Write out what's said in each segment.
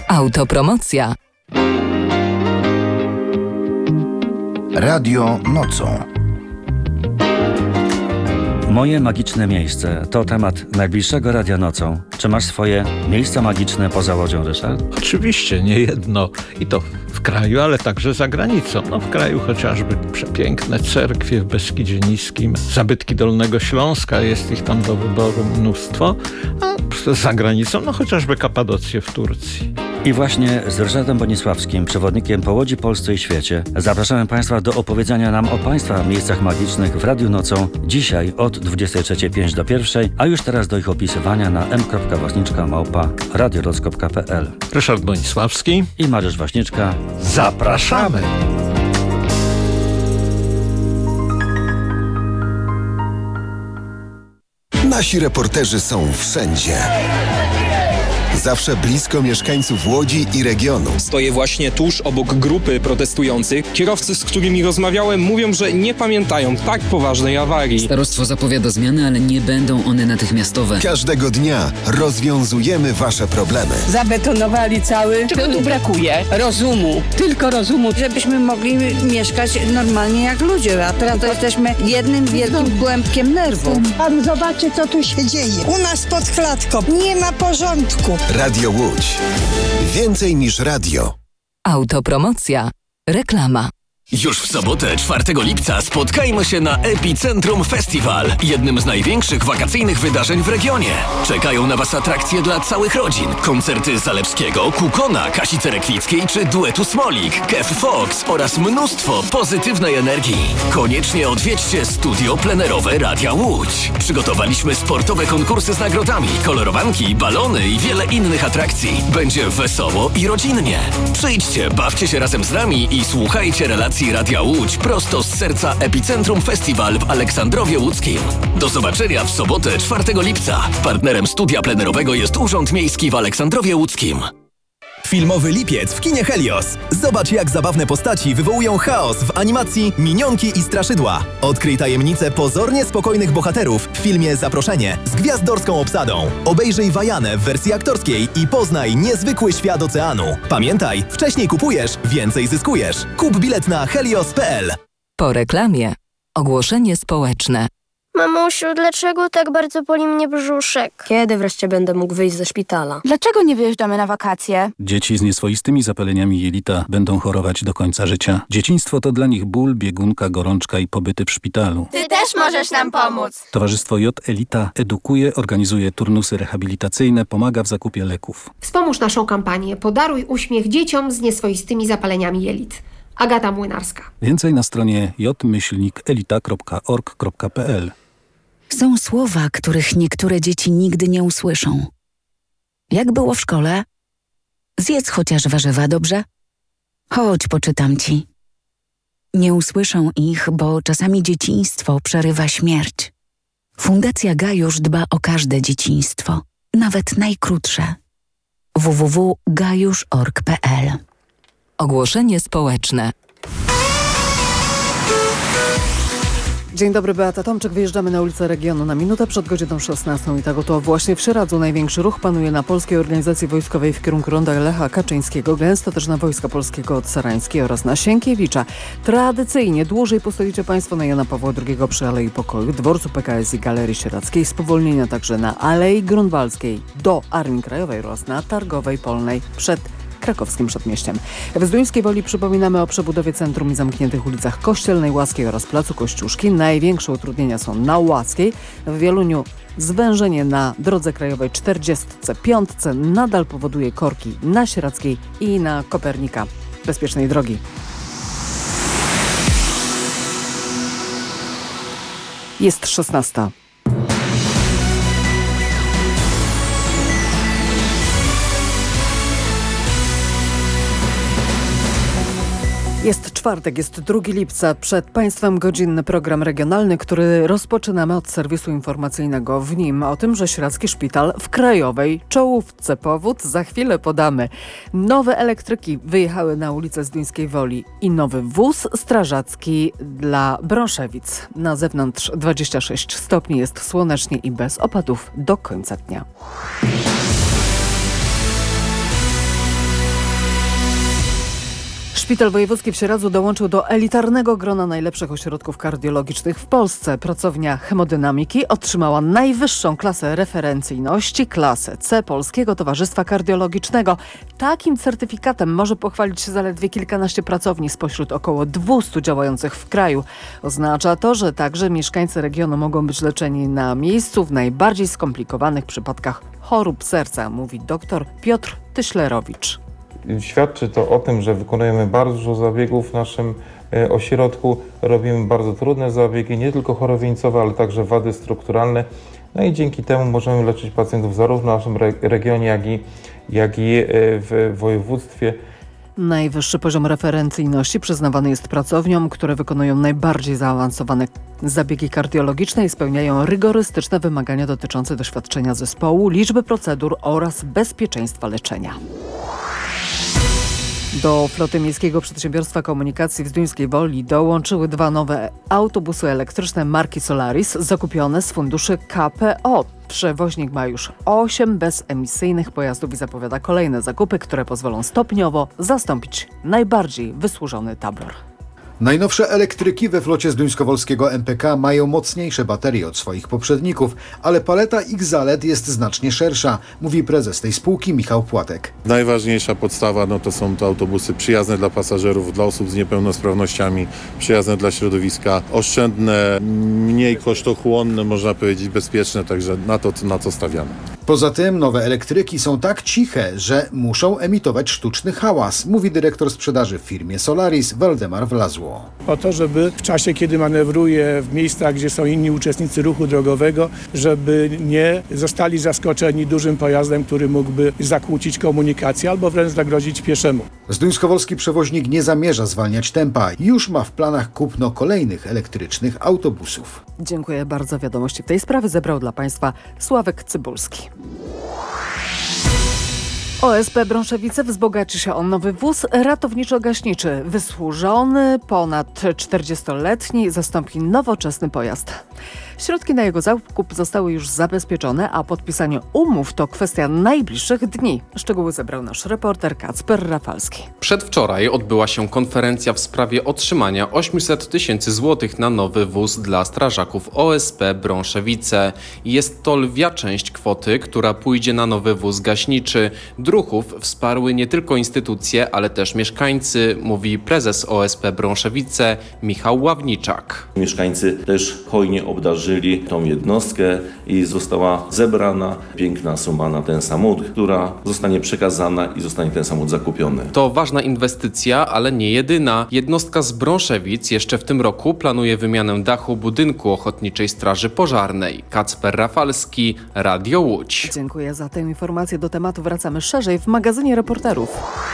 Autopromocja. Radio nocą. Moje magiczne miejsce to temat najbliższego Radia Nocą. Czy masz swoje miejsca magiczne poza Łodzią, Ryszard? Oczywiście, nie jedno. I to w kraju, ale także za granicą. W kraju chociażby przepiękne cerkwie w Beskidzie Niskim, zabytki Dolnego Śląska, jest ich tam do wyboru mnóstwo. A za granicą, chociażby Kapadocję w Turcji. I właśnie z Ryszardem Bonisławskim, przewodnikiem po Łodzi, Polsce i świecie, zapraszamy Państwa do opowiedzenia nam o Państwa miejscach magicznych w Radiu Nocą. Dzisiaj od 23:05 do 1:00, a już teraz do ich opisywania na m.waśniczka@radiorock.pl. Ryszard Bonisławski i Mariusz Waśniczka. Zapraszamy! Nasi reporterzy są wszędzie. Zawsze blisko mieszkańców Łodzi i regionu. Stoję właśnie tuż obok grupy protestujących. Kierowcy, z którymi rozmawiałem, mówią, że nie pamiętają tak poważnej awarii. Starostwo zapowiada zmiany, ale nie będą one natychmiastowe. Każdego dnia rozwiązujemy wasze problemy. Zabetonowali cały. Czego tu brakuje? Rozumu. Tylko rozumu. Żebyśmy mogli mieszkać normalnie jak ludzie, a teraz to jesteśmy jednym wielkim głębkiem nerwu. Pan zobaczy, co tu się dzieje. U nas pod klatką nie ma porządku. Radio Łódź. Więcej niż radio. Autopromocja. Reklama. Już w sobotę, 4 lipca, spotkajmy się na Epicentrum Festival, jednym z największych wakacyjnych wydarzeń w regionie. Czekają na Was atrakcje dla całych rodzin. Koncerty Zalewskiego, Kukona, Kasi Cerekwickiej czy duetu Smolik, Kev Fox oraz mnóstwo pozytywnej energii. Koniecznie odwiedźcie studio plenerowe Radia Łódź. Przygotowaliśmy sportowe konkursy z nagrodami, kolorowanki, balony i wiele innych atrakcji. Będzie wesoło i rodzinnie. Przyjdźcie, bawcie się razem z nami i słuchajcie relacji Radia Łódź prosto z serca Epicentrum Festival w Aleksandrowie Łódzkim. Do zobaczenia w sobotę 4 lipca. Partnerem studia plenerowego jest Urząd Miejski w Aleksandrowie Łódzkim. Filmowy lipiec w kinie Helios. Zobacz, jak zabawne postaci wywołują chaos w animacji Minionki i Straszydła. Odkryj tajemnicę pozornie spokojnych bohaterów w filmie Zaproszenie z gwiazdorską obsadą. Obejrzyj Wajanę w wersji aktorskiej i poznaj niezwykły świat oceanu. Pamiętaj, wcześniej kupujesz, więcej zyskujesz. Kup bilet na helios.pl. Po reklamie. Ogłoszenie społeczne. Mamusiu, dlaczego tak bardzo boli mnie brzuszek? Kiedy wreszcie będę mógł wyjść ze szpitala? Dlaczego nie wyjeżdżamy na wakacje? Dzieci z nieswoistymi zapaleniami jelita będą chorować do końca życia. Dzieciństwo to dla nich ból, biegunka, gorączka i pobyty w szpitalu. Ty też możesz nam pomóc! Towarzystwo J Elita edukuje, organizuje turnusy rehabilitacyjne, pomaga w zakupie leków. Wspomóż naszą kampanię Podaruj uśmiech dzieciom z nieswoistymi zapaleniami jelit. Agata Młynarska. Więcej na stronie j-elita.org.pl. Są słowa, których niektóre dzieci nigdy nie usłyszą. Jak było w szkole? Zjedz chociaż warzywa, dobrze? Chodź, poczytam ci. Nie usłyszą ich, bo czasami dzieciństwo przerywa śmierć. Fundacja Gajusz dba o każde dzieciństwo, nawet najkrótsze. www.gajusz.org.pl. Ogłoszenie społeczne. Dzień dobry, Beata Tomczyk. Wyjeżdżamy na ulicę Regionu na minutę przed godziną 16. I tak oto właśnie w Sieradzu największy ruch panuje na Polskiej Organizacji Wojskowej w kierunku ronda Lecha Kaczyńskiego, gęsto też na Wojska Polskiego od Sarańskiej oraz na Sienkiewicza. Tradycyjnie dłużej postoicie Państwo na Jana Pawła II przy Alei Pokoju, dworcu PKS i Galerii Sieradzkiej, spowolnienia także na Alei Grunwaldzkiej do Armii Krajowej oraz na Targowej Polnej przed krakowskim przedmieściem. W Zduńskiej Woli przypominamy o przebudowie centrum i zamkniętych ulicach Kościelnej, Łaskiej oraz Placu Kościuszki. Największe utrudnienia są na Łaskiej. W Wieluniu zwężenie na drodze krajowej 45 nadal powoduje korki na Sieradzkiej i na Kopernika. Bezpiecznej drogi. Jest 16. Jest czwartek, jest 2 lipca. Przed Państwem godzinny program regionalny, który rozpoczynamy od serwisu informacyjnego. W nim o tym, że Sieradzki Szpital w krajowej czołówce. Powód za chwilę podamy. Nowe elektryki wyjechały na ulicę Zduńskiej Woli i nowy wóz strażacki dla Brąszewic. Na zewnątrz 26 stopni, jest słonecznie i bez opadów do końca dnia. Szpital Wojewódzki w Sieradzu dołączył do elitarnego grona najlepszych ośrodków kardiologicznych w Polsce. Pracownia hemodynamiki otrzymała najwyższą klasę referencyjności, klasę C Polskiego Towarzystwa Kardiologicznego. Takim certyfikatem może pochwalić się zaledwie kilkanaście pracowni spośród około 200 działających w kraju. Oznacza to, że także mieszkańcy regionu mogą być leczeni na miejscu w najbardziej skomplikowanych przypadkach chorób serca, mówi dr Piotr Tyślerowicz. Świadczy to o tym, że wykonujemy bardzo dużo zabiegów w naszym ośrodku. Robimy bardzo trudne zabiegi, nie tylko chorowieńcowe, ale także wady strukturalne. No i dzięki temu możemy leczyć pacjentów zarówno w naszym regionie, jak i w województwie. Najwyższy poziom referencyjności przyznawany jest pracowniom, które wykonują najbardziej zaawansowane zabiegi kardiologiczne i spełniają rygorystyczne wymagania dotyczące doświadczenia zespołu, liczby procedur oraz bezpieczeństwa leczenia. Do floty Miejskiego Przedsiębiorstwa Komunikacji w Zduńskiej Woli dołączyły 2 nowe autobusy elektryczne marki Solaris zakupione z funduszy KPO. Przewoźnik ma już 8 bezemisyjnych pojazdów i zapowiada kolejne zakupy, które pozwolą stopniowo zastąpić najbardziej wysłużony tabor. Najnowsze elektryki we flocie zduńskowolskiego MPK mają mocniejsze baterie od swoich poprzedników, ale paleta ich zalet jest znacznie szersza, mówi prezes tej spółki Michał Płatek. Najważniejsza podstawa to są to autobusy przyjazne dla pasażerów, dla osób z niepełnosprawnościami, przyjazne dla środowiska, oszczędne, mniej kosztochłonne, można powiedzieć bezpieczne, także na to stawiamy. Poza tym nowe elektryki są tak ciche, że muszą emitować sztuczny hałas, mówi dyrektor sprzedaży w firmie Solaris Waldemar Wlazło. O to, żeby w czasie, kiedy manewruje w miejscach, gdzie są inni uczestnicy ruchu drogowego, żeby nie zostali zaskoczeni dużym pojazdem, który mógłby zakłócić komunikację albo wręcz zagrozić pieszemu. Zduńskowolski przewoźnik nie zamierza zwalniać tempa. Już ma w planach kupno kolejnych elektrycznych autobusów. Dziękuję bardzo. Wiadomości w tej sprawie zebrał dla Państwa Sławek Cybulski. OSP Brąszewice wzbogaci się o nowy wóz ratowniczo-gaśniczy. Wysłużony, ponad 40-letni, zastąpi nowoczesny pojazd. Środki na jego zakup zostały już zabezpieczone, a podpisanie umów to kwestia najbliższych dni. Szczegóły zebrał nasz reporter Kacper Rafalski. Przedwczoraj odbyła się konferencja w sprawie otrzymania 800 000 złotych na nowy wóz dla strażaków OSP Brąszewice. Jest to lwia część kwoty, która pójdzie na nowy wóz gaśniczy. Druhów wsparły nie tylko instytucje, ale też mieszkańcy, mówi prezes OSP Brąszewice Michał Ławniczak. Mieszkańcy też hojnie obdarzyli tą jednostkę i została zebrana piękna suma na ten samochód, która zostanie przekazana i zostanie ten samochód zakupiony. To ważna inwestycja, ale nie jedyna. Jednostka z Brąszewic jeszcze w tym roku planuje wymianę dachu budynku Ochotniczej Straży Pożarnej. Kacper Rafalski, Radio Łódź. Dziękuję za tę informację. Do tematu wracamy szerzej w magazynie reporterów.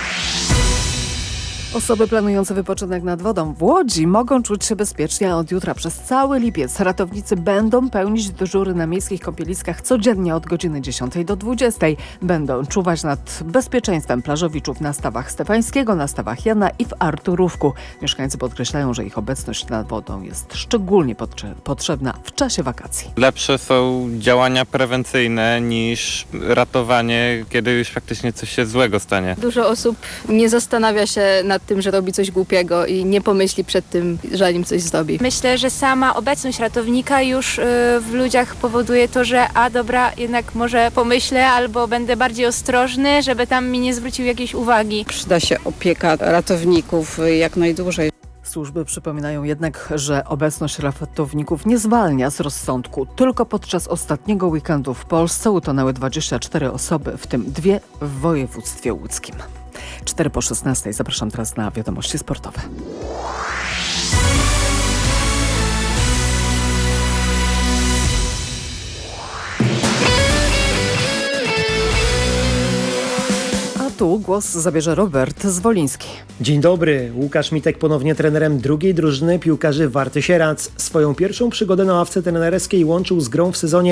Osoby planujące wypoczynek nad wodą w Łodzi mogą czuć się bezpiecznie, a od jutra przez cały lipiec ratownicy będą pełnić dyżury na miejskich kąpieliskach codziennie od godziny 10 do 20. Będą czuwać nad bezpieczeństwem plażowiczów na stawach Stefańskiego, na stawach Jana i w Arturówku. Mieszkańcy podkreślają, że ich obecność nad wodą jest szczególnie potrzebna w czasie wakacji. Lepsze są działania prewencyjne niż ratowanie, kiedy już faktycznie coś się złego stanie. Dużo osób nie zastanawia się nad tym, że robi coś głupiego i nie pomyśli przed tym, zanim coś zrobi. Myślę, że sama obecność ratownika już w ludziach powoduje to, że dobra, jednak może pomyślę albo będę bardziej ostrożny, żeby tam mi nie zwrócił jakiejś uwagi. Przyda się opieka ratowników jak najdłużej. Służby przypominają jednak, że obecność ratowników nie zwalnia z rozsądku. Tylko podczas ostatniego weekendu w Polsce utonęły 24 osoby, w tym 2 w województwie łódzkim. 4:16. Zapraszam teraz na wiadomości sportowe. Tu głos zabierze Robert Zwoliński. Dzień dobry. Łukasz Mitek ponownie trenerem drugiej drużyny piłkarzy Warty Sierac. Swoją pierwszą przygodę na ławce trenerskiej łączył z grą w sezonie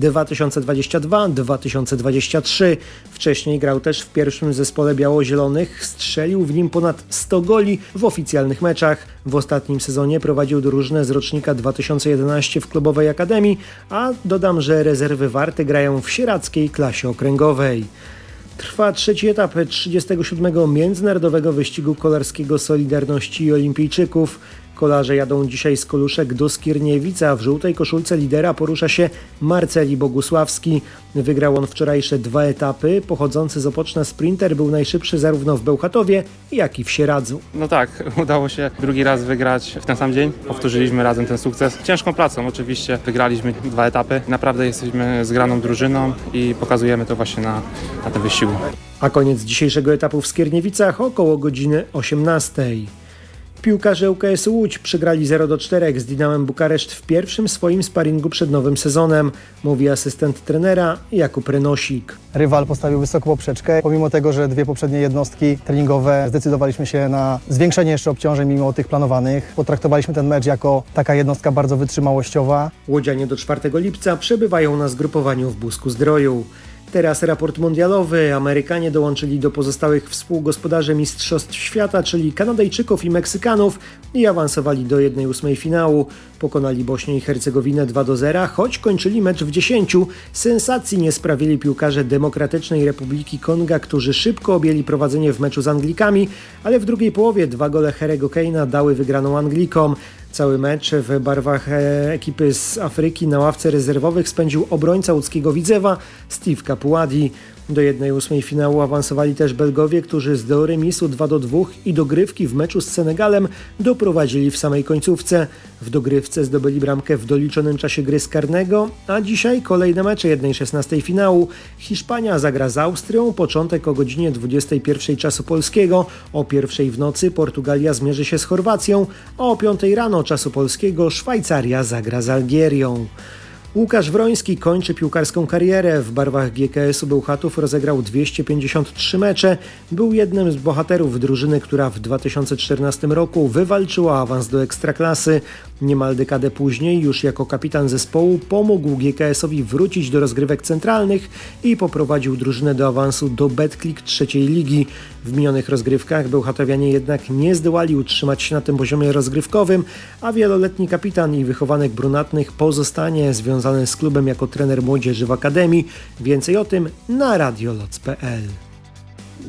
2022-2023. Wcześniej grał też w pierwszym zespole biało-zielonych. Strzelił w nim ponad 100 goli w oficjalnych meczach. W ostatnim sezonie prowadził drużynę z rocznika 2011 w klubowej akademii, a dodam, że rezerwy Warty grają w sierackiej klasie okręgowej. Trwa trzeci etap 37. Międzynarodowego Wyścigu Kolarskiego Solidarności i Olimpijczyków. Kolarze jadą dzisiaj z Koluszek do Skierniewica, a w żółtej koszulce lidera porusza się Marceli Bogusławski. Wygrał on wczorajsze 2 etapy. Pochodzący z Opoczna sprinter był najszybszy zarówno w Bełchatowie, jak i w Sieradzu. No tak, udało się drugi raz wygrać w ten sam dzień. Powtórzyliśmy razem ten sukces. Ciężką pracą oczywiście wygraliśmy 2 etapy. Naprawdę jesteśmy zgraną drużyną i pokazujemy to właśnie na tym wyścigu. A koniec dzisiejszego etapu w Skierniewicach około godziny 18. Piłkarze UKS Łódź przegrali 0-4 z Dinamem Bukareszt w pierwszym swoim sparingu przed nowym sezonem, mówi asystent trenera Jakub Renosik. Rywal postawił wysoką poprzeczkę. Pomimo tego, że 2 poprzednie jednostki treningowe zdecydowaliśmy się na zwiększenie jeszcze obciążeń mimo tych planowanych. Potraktowaliśmy ten mecz jako taka jednostka bardzo wytrzymałościowa. Łodzianie do 4 lipca przebywają na zgrupowaniu w Busku-Zdroju. Teraz raport mundialowy. Amerykanie dołączyli do pozostałych współgospodarzy Mistrzostw Świata, czyli Kanadyjczyków i Meksykanów i awansowali do 1/8 finału. Pokonali Bośnię i Hercegowinę 2-0, choć kończyli mecz w 10. Sensacji nie sprawili piłkarze Demokratycznej Republiki Konga, którzy szybko objęli prowadzenie w meczu z Anglikami, ale w drugiej połowie 2 gole Harry'ego Kane'a dały wygraną Anglikom. Cały mecz w barwach ekipy z Afryki na ławce rezerwowych spędził obrońca łódzkiego Widzewa Steve Capuadi. Do 1/8 finału awansowali też Belgowie, którzy z remisu 2-2 i dogrywki w meczu z Senegalem doprowadzili w samej końcówce. W dogrywce zdobyli bramkę w doliczonym czasie gry z karnego, a dzisiaj kolejne mecze 1/16 finału. Hiszpania zagra z Austrią, początek o godzinie 21 czasu polskiego. O 1 w nocy Portugalia zmierzy się z Chorwacją, a o 5 rano czasu polskiego Szwajcaria zagra z Algierią. Łukasz Wroński kończy piłkarską karierę. W barwach GKS-u Bełchatów rozegrał 253 mecze. Był jednym z bohaterów drużyny, która w 2014 roku wywalczyła awans do Ekstraklasy. Niemal dekadę później, już jako kapitan zespołu, pomógł GKS-owi wrócić do rozgrywek centralnych i poprowadził drużynę do awansu do Betclic 3. ligi. W minionych rozgrywkach Bełchatowianie jednak nie zdołali utrzymać się na tym poziomie rozgrywkowym, a wieloletni kapitan i wychowanek brunatnych pozostanie związany z klubem jako trener młodzieży w Akademii. Więcej o tym na radioloc.pl.